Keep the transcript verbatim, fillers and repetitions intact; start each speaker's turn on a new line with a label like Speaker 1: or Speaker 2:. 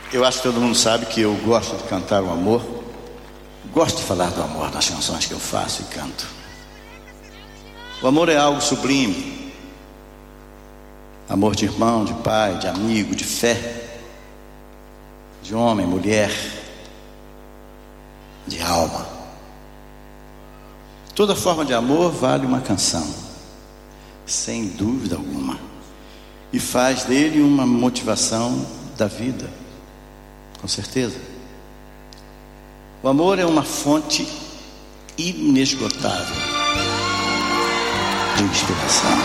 Speaker 1: Eu acho que todo mundo sabe que eu gosto de cantar o amor. Gosto de falar do amor nas canções que eu faço e canto. O amor é algo sublime. Amor de irmão, de pai, de amigo, de fé, de homem, mulher, de alma. Toda forma de amor vale uma canção, sem dúvida alguma, e faz dele uma motivação da vida, com certeza. O amor é uma fonte inesgotável de inspiração.